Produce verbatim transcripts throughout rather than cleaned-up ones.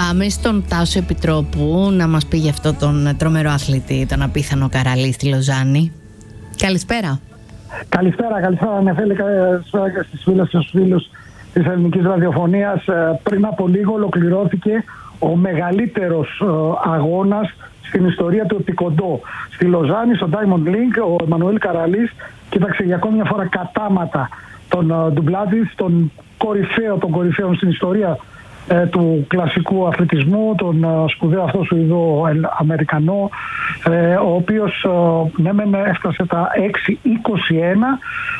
Πάμε στον Τάσο Επιτρόπου να μας πει για αυτό τον τρομερό αθλητή, τον απίθανο Καραλή στη Λοζάνη. Καλησπέρα. Καλησπέρα, καλησπέρα Νεφέλη, καλησπέρα και στις φίλες και στους φίλους της ελληνικής ραδιοφωνίας. Πριν από λίγο ολοκληρώθηκε ο μεγαλύτερος αγώνας στην ιστορία του επικοντό. Στη Λοζάνη, στο Diamond League, ο Εμμανουήλ Καραλής κοίταξε για ακόμη μια φορά κατάματα τον Ντουμπλάτζιτς, τον κορυφαίο των κορυφαίων στην ιστορία ε, του κλασικού αθλητισμού, τον ε, σπουδαίο αυτό Σουηδό Αμερικανό, ε, ο οποίος ε, ναι μεν έφτασε τα έξι είκοσι ένα,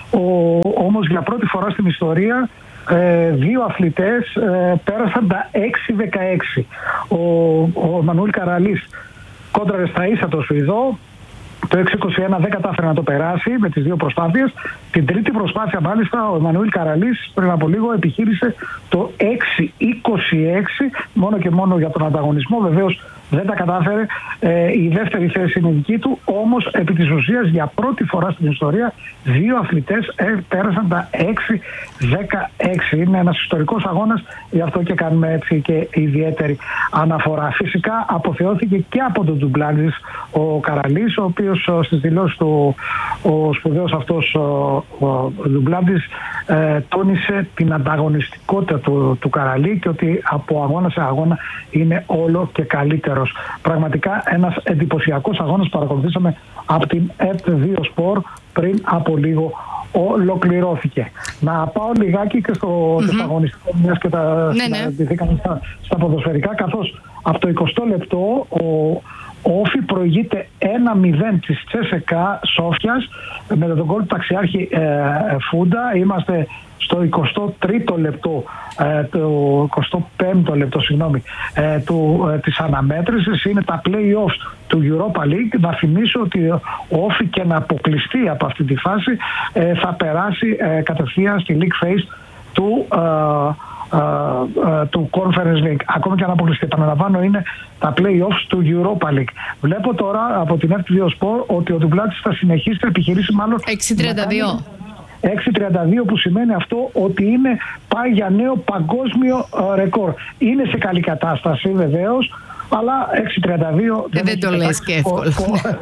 ο, όμως για πρώτη φορά στην ιστορία ε, δύο αθλητές ε, πέρασαν τα έξι δεκαέξι. Ο, ο Εμμανουήλ Καραλής κόντραρε στα ίσα το Σουηδό. Το έξι είκοσι ένα δεν κατάφερε να το περάσει με τις δύο προσπάθειες. Την τρίτη προσπάθεια μάλιστα ο Εμμανουήλ Καραλής πριν από λίγο επιχείρησε το έξι είκοσι έξι μόνο και μόνο για τον ανταγωνισμό. Βεβαίως δεν τα κατάφερε. Ε, η δεύτερη θέση είναι δική του. Όμως επί της ουσίας για πρώτη φορά στην ιστορία δύο αθλητές ε, πέρασαν τα έξι δεκαέξι. Είναι ένας ιστορικός αγώνας, γι' αυτό και κάνουμε έτσι και ιδιαίτερη αναφορά. Φυσικά αποθεώθηκε και από τον Ντουμπλάτζιτς ο Καραλής, ο οποίος στις δηλώσεις του ο σπουδαίος αυτός ο Ντουμπλάτζιτς ε, τόνισε την ανταγωνιστικότητα του, του Καραλή και ότι από αγώνα σε αγώνα είναι όλο και καλύτερος. Πραγματικά ένας εντυπωσιακός αγώνας παρακολουθήσαμε από την ΕΤ δύο Sport πριν από λίγο ολοκληρώθηκε. Να πάω λιγάκι και στο mm-hmm. τετραγωνιστικό, μιας και τα ναι, ναι. συναντηθήκαμε στα, στα ποδοσφαιρικά, καθώς από το εικοστό λεπτό ο Ο Όφι προηγείται ένα μηδέν της Τσέσεκα Σόφιας με τον γκολ του ταξιάρχη ε, Φούντα. Είμαστε στο εικοστό τρίτο λεπτό, ε, το εικοστό πέμπτο λεπτό συγγνώμη, ε, του, ε, της αναμέτρησης. Είναι τα play-offs του Europa League. Να θυμίσω ότι ο Όφι και να αποκλειστεί από αυτή τη φάση ε, θα περάσει ε, κατευθείαν στη League Phase του ε, Uh, uh, του Conference League. Ακόμα και αν αποκλειστεί, επαναλαμβάνω, είναι τα play-offs του Europa League. Βλέπω τώρα από την ΕΤ δύο Sport ότι ο Ντουμπλάτζιτς θα συνεχίσει να επιχειρήσει μάλλον έξι τριάντα δύο. έξι τριάντα δύο, που σημαίνει αυτό ότι είναι, πάει για νέο παγκόσμιο uh, ρεκόρ. Είναι σε καλή κατάσταση βεβαίως, αλλά έξι τριάντα δύο δεν, δεν το λες και εύκολο.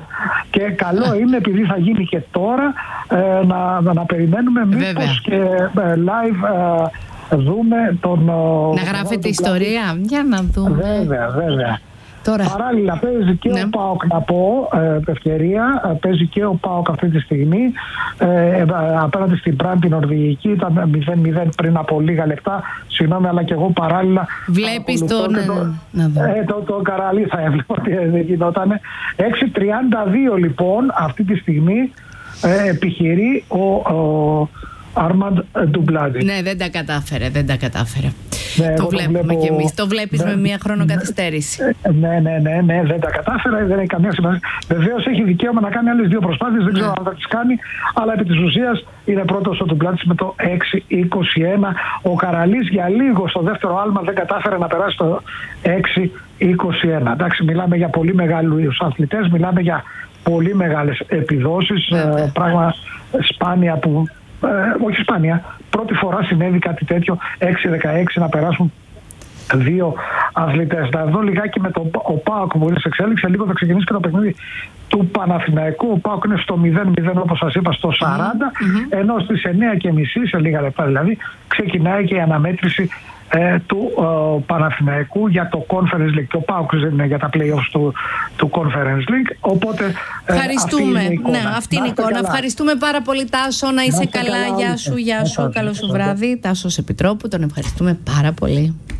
Και καλό είναι, επειδή θα γίνει και τώρα, ε, να, να περιμένουμε μήπως και ε, live ε, δούμε τον... Να γράφεται ιστορία, για να δούμε. Βέβαια, βέβαια. Τώρα. Παράλληλα παίζει και ναι. ο ΠΑΟΚ, να πω, ε, ευκαιρία, παίζει και ο ΠΑΟΚ αυτή τη στιγμή ε, απέναντι στην Μπραντ την Νορβηγική. Ήταν μηδέν μηδέν πριν από λίγα λεπτά, συγγνώμη, αλλά και εγώ παράλληλα βλέπεις τον... το, το, ε, το, το Καραλή θα έβλεπα ότι δεν γινότανε. έξι τριάντα δύο λοιπόν αυτή τη στιγμή ε, επιχειρεί ο... ο Άρμαντ Ντουμπλάτζιτς. Ναι, δεν τα κατάφερε, δεν τα κατάφερε. Ναι, το βλέπουμε βλέπω... κι εμείς. Το βλέπεις ναι, με μία χρονοκαθυστέρηση. Ναι, ναι, ναι, ναι, δεν τα κατάφερε, δεν έχει καμία σημασία. Βεβαίως έχει δικαίωμα να κάνει άλλες δύο προσπάθειες, δεν ξέρω ναι. αν θα τις κάνει, αλλά επί της ουσίας είναι πρώτος ο Ντουμπλάτζιτς με το έξι είκοσι ένα. Ο Καραλής για λίγο στο δεύτερο άλμα δεν κατάφερε να περάσει το έξι είκοσι ένα. Εντάξει, μιλάμε για πολύ μεγάλους αθλητές, μιλάμε για πολύ μεγάλες επιδόσεις, ε, πράγμα σπάνια που. Ε, όχι σπάνια, πρώτη φορά συνέβη κάτι τέτοιο, έξι δεκαέξι να περάσουν δύο αθλητές. Να δω λιγάκι με το ο ΠΑΟΚ που είναι σε εξέλιξη, λίγο θα ξεκινήσει και το παιχνίδι του Παναθηναϊκού. Ο ΠΑΟΚ είναι στο μηδέν μηδέν όπως σας είπα στο σαράντα, mm-hmm. ενώ στις εννιά και μισή, σε λίγα λεπτά δηλαδή, ξεκινάει και η αναμέτρηση Ε, του ε, Παναθηναϊκού για το Conference League. Και ο ΠΑΟΚ είναι για τα play-offs του, του Conference League. Οπότε ε, ευχαριστούμε. Αυτή είναι η ναι, αυτή είναι η εικόνα. Ευχαριστούμε πάρα πολύ, Τάσο. Να είσαι να καλά. καλά. Γεια σου, γεια σου. Καλό σου βράδυ. Τάσος Επιτρόπου, τον ευχαριστούμε πάρα πολύ.